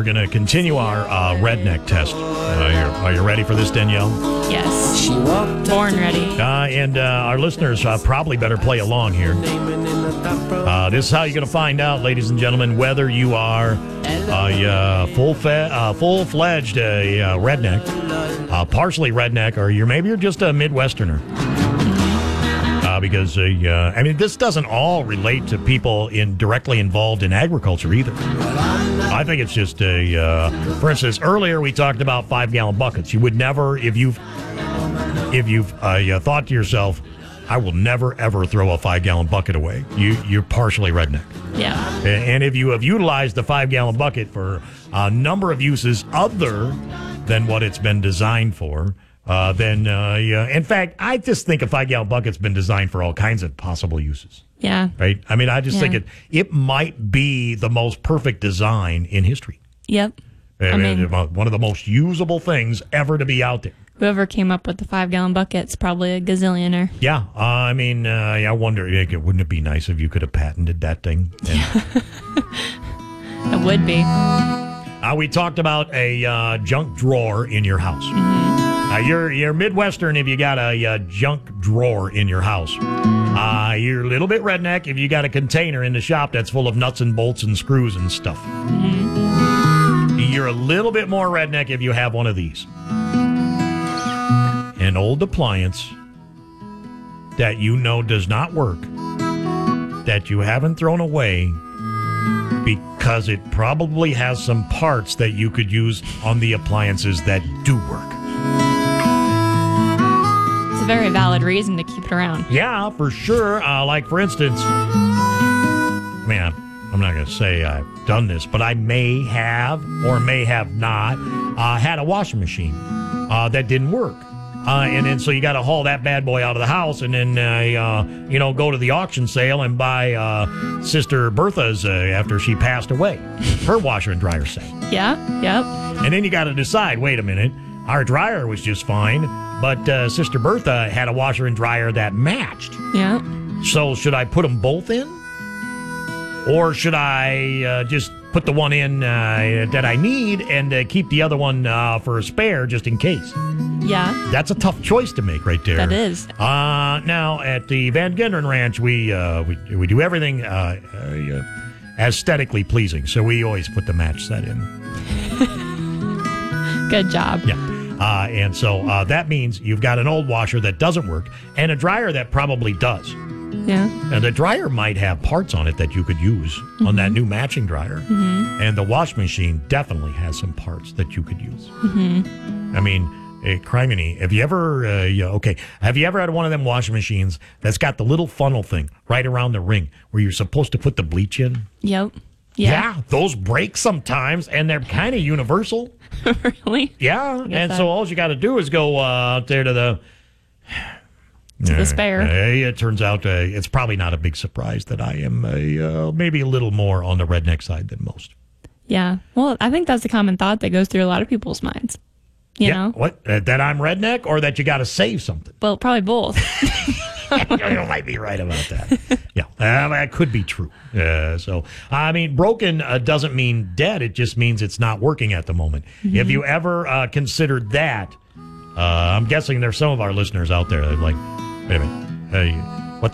we're going to continue our redneck test. Are you ready for this, Danielle? Yes. Born ready. And our listeners probably better play along here. This is how you're going to find out, ladies and gentlemen, whether you are a full-fledged redneck, partially redneck, or maybe you're just a Midwesterner. Because this doesn't all relate to people directly involved in agriculture either. I think it's just for instance, earlier we talked about 5-gallon buckets. You would never, if you've thought to yourself, I will never ever throw a 5-gallon bucket away. You're partially redneck. Yeah. And if you have utilized the 5-gallon bucket for a number of uses other than what it's been designed for. Then in fact, I just think a 5-gallon bucket's been designed for all kinds of possible uses. Yeah. Right? I mean, I just think it might be the most perfect design in history. Yep. I mean, one of the most usable things ever to be out there. Whoever came up with the 5-gallon bucket's probably a gazillionaire. Yeah. I wonder, wouldn't it be nice if you could have patented that thing? It would be. We talked about a junk drawer in your house. Mm-hmm. You're Midwestern if you got a junk drawer in your house. You're a little bit redneck if you got a container in the shop that's full of nuts and bolts and screws and stuff. Mm-hmm. You're a little bit more redneck if you have one of these. An old appliance that you know does not work, that you haven't thrown away because it probably has some parts that you could use on the appliances that do work. It's a very valid reason to keep it around. Yeah, for sure. Like, for instance, I'm not going to say I've done this, but I may have or may have not had a washing machine that didn't work. And then so you got to haul that bad boy out of the house and then, go to the auction sale and buy Sister Bertha's, after she passed away, her washer and dryer set. Yeah, yep. And then you got to decide, wait a minute, our dryer was just fine, but Sister Bertha had a washer and dryer that matched. Yeah. So should I put them both in? Or should I just put the one in that I need and keep the other one for a spare just in case? Yeah. That's a tough choice to make right there. That is. Now, at the Van Genderen Ranch, we do everything aesthetically pleasing, so we always put the match set in. Good job. Yeah. And so that means you've got an old washer that doesn't work and a dryer that probably does. Yeah. And the dryer might have parts on it that you could use on that new matching dryer. Mm-hmm. And the wash machine definitely has some parts that you could use. Mm-hmm. I mean, criminy, have you ever had one of them washing machines that's got the little funnel thing right around the ring where you're supposed to put the bleach in? Yep. Yeah, those break sometimes, and they're kind of universal. Really? Yeah, and so all you got to do is go out there to the spare. It turns out it's probably not a big surprise that I am maybe a little more on the redneck side than most. Yeah. Well, I think that's a common thought that goes through a lot of people's minds. You know? What? That I'm redneck or that you got to save something? Well, probably both. You might be right about that. Yeah, that could be true. Broken doesn't mean dead. It just means it's not working at the moment. Mm-hmm. If you ever considered that, I'm guessing there's some of our listeners out there that are like, wait a minute,